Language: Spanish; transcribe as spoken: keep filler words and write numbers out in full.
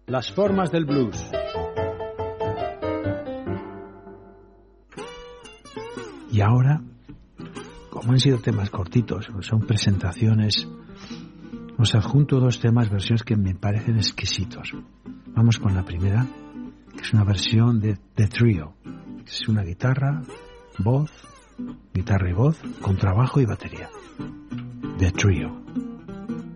Las formas del blues. Y ahora, como han sido temas cortitos, son presentaciones, os adjunto dos temas, versiones que me parecen exquisitos. Vamos con la primera, que es una versión de The Trio. Es una guitarra, voz, guitarra y voz, contrabajo y batería. The Trio.